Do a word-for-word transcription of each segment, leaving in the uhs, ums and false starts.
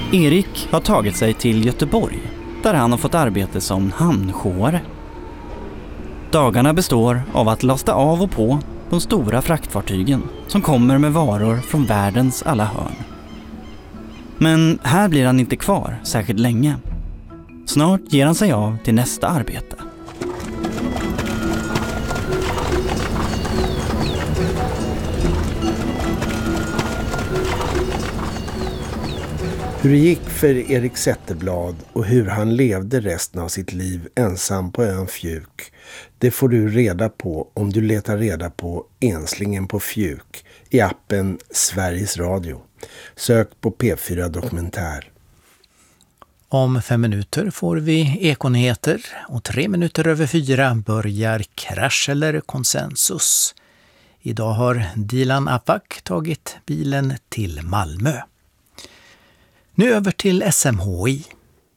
Erik har tagit sig till Göteborg där han har fått arbete som hamnsjöare. Dagarna består av att lasta av och på de stora fraktfartygen som kommer med varor från världens alla hörn. Men här blir han inte kvar särskilt länge. Snart ger han sig av till nästa arbete. Hur det gick för Erik Zetterblad och hur han levde resten av sitt liv ensam på ön Fjuk, det får du reda på om du letar reda på Enslingen på Fjuk i appen Sveriges Radio. Sök på P fyra Dokumentär. Om fem minuter får vi ekonyheter och tre minuter över fyra börjar Krasch eller konsensus. Idag har Dilan Apak tagit bilen till Malmö. Nu över till S M H I.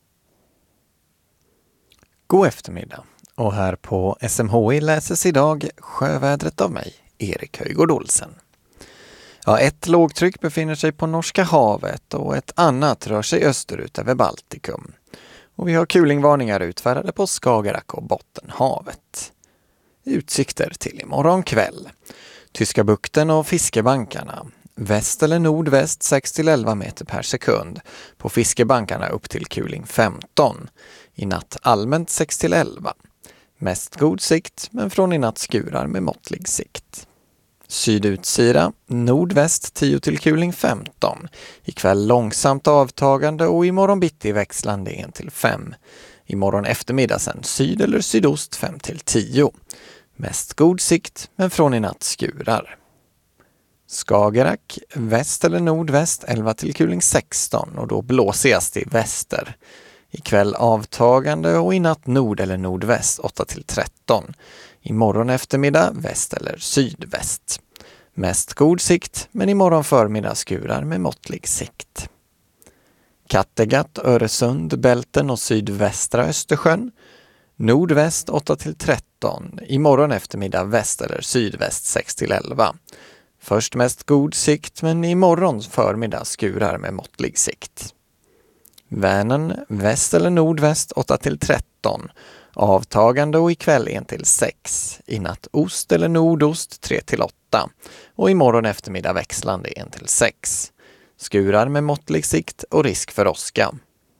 God eftermiddag. Och här på S M H I läses idag sjövädret av mig, Erik Höjgård Olsen. Ja, ett lågtryck befinner sig på Norska havet och ett annat rör sig österut över Baltikum. Och vi har kulingvarningar utfärdade på Skagerrak och Bottenhavet. Utsikter till imorgon kväll. Tyska bukten och fiskebankarna. Väst eller nordväst sex till elva meter per sekund. På fiskebankarna upp till kuling femton. I natt allmänt sex till elva. Mest god sikt, men från i natt skurar med måttlig sikt. Sydutsida, nordväst tio till kuling femton. Ikväll långsamt avtagande och imorgon bitti växlande en till fem. Imorgon eftermiddag sen syd eller sydost fem till tio. Mest god sikt, men från i natt skurar. Skagerrak, väst eller nordväst elva till kuling sexton och då blåsigast i väster. Ikväll avtagande och i natt nord eller nordväst åtta till tretton. Imorgon eftermiddag väst eller sydväst. Mest god sikt, men imorgon förmiddag skurar med måttlig sikt. Kattegatt, Öresund, Bälten och sydvästra Östersjön. Nordväst åtta till tretton. Imorgon eftermiddag väst eller sydväst sex till elva. Först mest god sikt, men imorgon förmiddag skurar med måttlig sikt. Vänern, väst eller nordväst åtta till tretton. Avtagande och ikväll en till sex. I natt ost eller nordost tre till åtta. Och imorgon eftermiddag växlande en till sex. Skurar med måttlig sikt och risk för åska.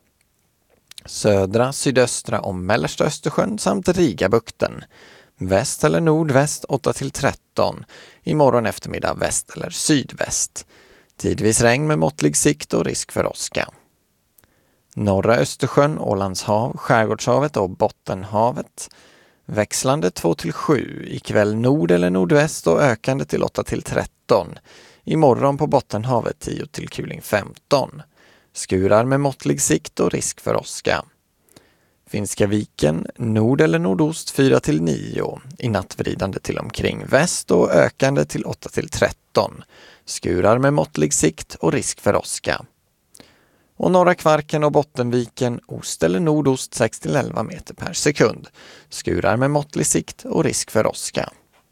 Södra, sydöstra och mellersta Östersjön samt Rigabukten. Väst eller nordväst åtta till tretton. Imorgon eftermiddag väst eller sydväst. Tidvis regn med måttlig sikt och risk för åska. Norra Östersjön, Ålandshav, Skärgårdshavet och Bottenhavet. Växlande två till sju. Ikväll nord eller nordväst och ökande till åtta till tretton. Imorgon på Bottenhavet tio till kuling femton. Skurar med måttlig sikt och risk för åska. Finska viken, nord eller nordost fyra till nio. I natt vridande till omkring väst och ökande till åtta till tretton. Skurar med måttlig sikt och risk för åska. Och norra Kvarken och Bottenviken, ost eller nordost sex till elva meter per sekund. Skurar med måttlig sikt och risk för åska.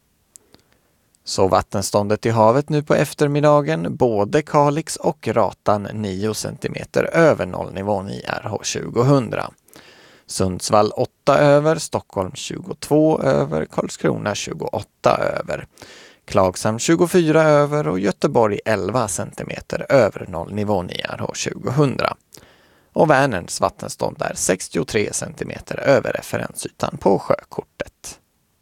Så vattenståndet i havet nu på eftermiddagen, både Kalix och Ratan nio centimeter över nollnivån i R H tjugohundra. Sundsvall åtta över, Stockholm tjugotvå över, Karlskrona tjugoåtta över. Klagshamn tjugofyra över och Göteborg elva centimeter över nollnivån i R H tjugohundra. Och Vänerns vattenstånd är sextiotre centimeter över referensytan på sjökortet.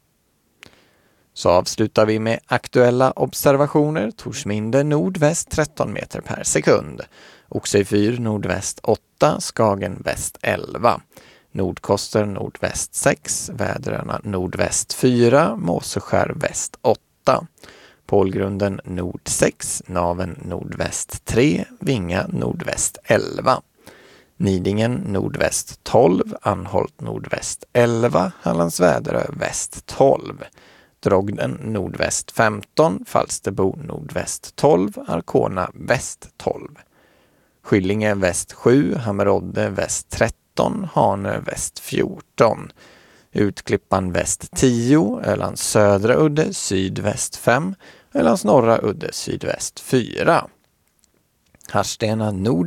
Så avslutar vi med aktuella observationer. Torsminde nordväst tretton meter per sekund. Oxöjfyr nordväst åtta, Skagen väst elva. Nordkoster nordväst sex, Väderöarna nordväst fyra, Måseskär väst åtta. Pålgrunden nord sex, Naven nordväst tre, Vinga nordväst elva. Nidingen nordväst tolv, Anholt nordväst elva, Hallands Väderö väst tolv. Drogden nordväst femton, Falsterbo nordväst tolv, Arkona väst tolv. Skillinge väst sju, Hammerodde väst tretton, Hanö väst fjorton. Utklippan väst tio, Ölands södra udde sydväst fem, Ölands norra udde sydväst fyra. Harstena nord